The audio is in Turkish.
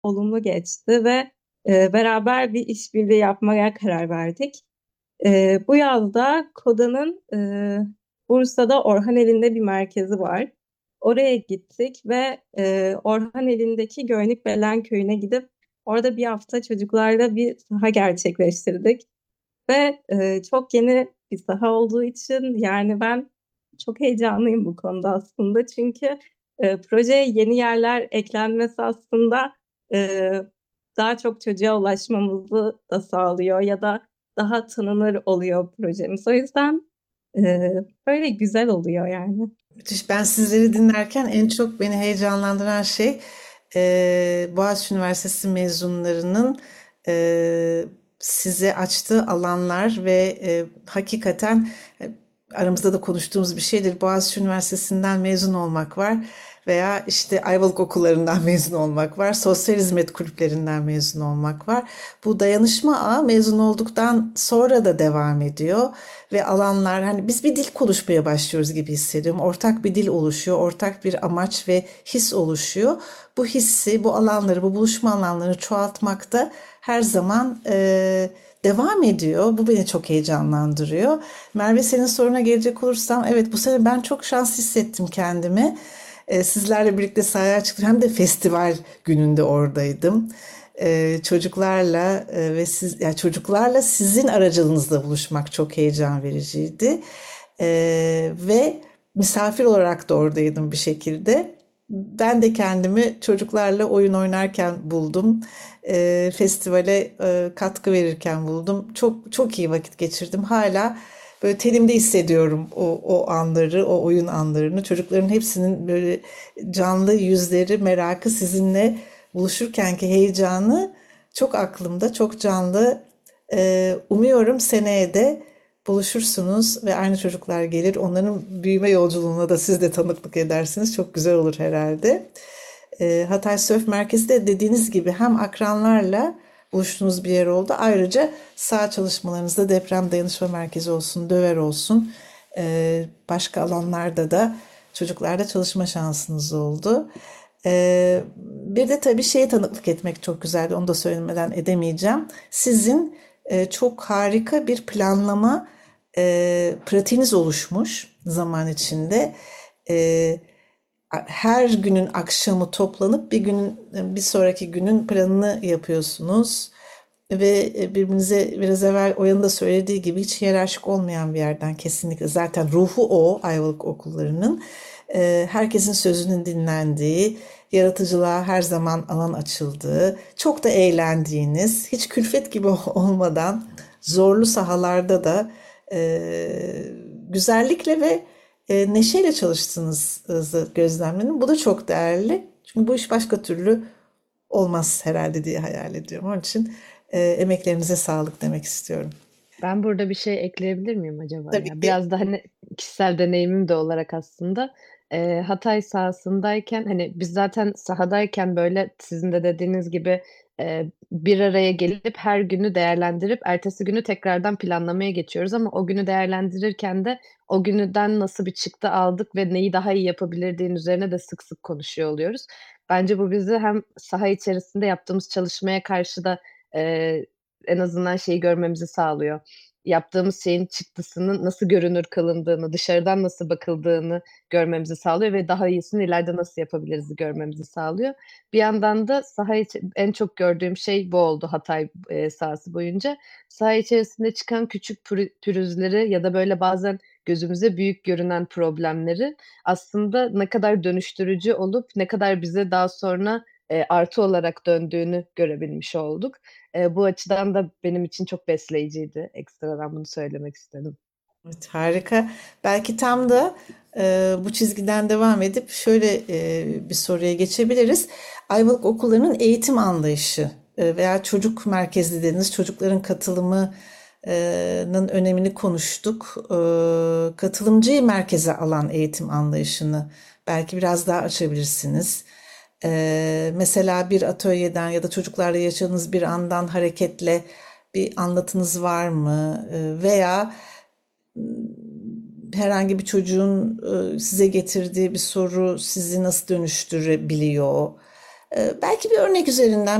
olumlu geçti ve beraber bir işbirliği yapmaya karar verdik. Bu yazda Koda'nın Bursa'da Orhaneli'nde bir merkezi var. Oraya gittik ve Orhaneli'ndeki Göynük Belen Köyü'ne gidip orada bir hafta çocuklarla bir saha gerçekleştirdik. Ve çok yeni bir saha olduğu için yani ben çok heyecanlıyım bu konuda aslında. Çünkü projeye yeni yerler eklenmesi aslında e, daha çok çocuğa ulaşmamızı da sağlıyor ya da daha tanınır oluyor projemiz. O yüzden e, böyle güzel oluyor yani. Müthiş. Ben sizleri dinlerken en çok beni heyecanlandıran şey Boğaziçi Üniversitesi mezunlarının size açtığı alanlar ve hakikaten aramızda da konuştuğumuz bir şeydir. Boğaziçi Üniversitesi'nden mezun olmak var veya işte Ayvalık okullarından mezun olmak var, sosyal hizmet kulüplerinden mezun olmak var. Bu dayanışma ağı mezun olduktan sonra da devam ediyor ve alanlar hani biz bir dil konuşmaya başlıyoruz gibi hissediyorum. Ortak bir dil oluşuyor, ortak bir amaç ve his oluşuyor. Bu hissi, bu alanları, bu buluşma alanlarını çoğaltmakta her zaman devam ediyor. Bu beni çok heyecanlandırıyor. Merve senin soruna gelecek olursam evet bu sene ben çok şanslı hissettim kendimi. Sizlerle birlikte sahaya çıktım. Hem de festival gününde oradaydım. Çocuklarla ve siz yani çocuklarla sizin aracılığınızla buluşmak çok heyecan vericiydi. Ve misafir olarak da oradaydım bir şekilde. Ben de kendimi çocuklarla oyun oynarken buldum. Festivale katkı verirken buldum. Çok çok iyi vakit geçirdim. Hala böyle tenimde hissediyorum o anları, o oyun anlarını. Çocukların hepsinin böyle canlı yüzleri, merakı sizinle buluşurkenki heyecanı çok aklımda, çok canlı. Umuyorum seneye de buluşursunuz ve aynı çocuklar gelir. Onların büyüme yolculuğuna da siz de tanıklık edersiniz. Çok güzel olur herhalde. Hatay Sörf Merkezi de dediğiniz gibi hem akranlarla buluştuğunuz bir yer oldu. Ayrıca saha çalışmalarınızda deprem dayanışma merkezi olsun, Döver olsun. Başka alanlarda da çocuklarla çalışma şansınız oldu. Bir de tabii şeye tanıklık etmek çok güzeldi. Onu da söylemeden edemeyeceğim. Sizin çok harika bir planlama pratiğiniz oluşmuş zaman içinde. E, Her günün akşamı toplanıp bir sonraki günün planını yapıyorsunuz ve birbirinize biraz evvel Oya'nın da söylediği gibi hiç hiyerarşik olmayan bir yerden kesinlikle zaten ruhu o Ayvalık okullarının herkesin sözünün dinlendiği, yaratıcılığa her zaman alan açıldığı, çok da eğlendiğiniz, hiç külfet gibi olmadan zorlu sahalarda da güzellikle ve neşeyle çalıştığınızı gözlemledim. Bu da çok değerli. Çünkü bu iş başka türlü olmaz herhalde diye hayal ediyorum. Onun için emeklerinize sağlık demek istiyorum. Ben burada bir şey ekleyebilir miyim acaba Tabii ya? ki. Biraz da hani kişisel deneyimim de olarak aslında Hatay sahasındayken hani biz zaten sahadayken böyle sizin de dediğiniz gibi bir araya gelip her günü değerlendirip ertesi günü tekrardan planlamaya geçiyoruz ama o günü değerlendirirken de o günüden nasıl bir çıktı aldık ve neyi daha iyi yapabilirdiğin üzerine de sık sık konuşuyor oluyoruz. Bence bu bizi hem saha içerisinde yaptığımız çalışmaya karşı da e, en azından şeyi görmemizi sağlıyor, yaptığımız şeyin çıktısının nasıl görünür kılındığını, dışarıdan nasıl bakıldığını görmemizi sağlıyor ve daha iyisini ileride nasıl yapabiliriz görmemizi sağlıyor. Bir yandan da en çok gördüğüm şey bu oldu Hatay sahası boyunca. Saha içerisinde çıkan küçük pürüzleri ya da böyle bazen gözümüze büyük görünen problemleri aslında ne kadar dönüştürücü olup ne kadar bize daha sonra artı olarak döndüğünü görebilmiş olduk. Bu açıdan da benim için çok besleyiciydi. Ekstradan bunu söylemek istedim. Evet, harika. Belki tam da bu çizgiden devam edip şöyle bir soruya geçebiliriz. Ayvalık okullarının eğitim anlayışı veya çocuk merkezli dediğiniz çocukların katılımının önemini konuştuk. Katılımcıyı merkeze alan eğitim anlayışını belki biraz daha açabilirsiniz. Mesela bir atölyeden ya da çocuklarla yaşadığınız bir andan hareketle bir anlatınız var mı? Veya herhangi bir çocuğun size getirdiği bir soru sizi nasıl dönüştürebiliyor? Belki bir örnek üzerinden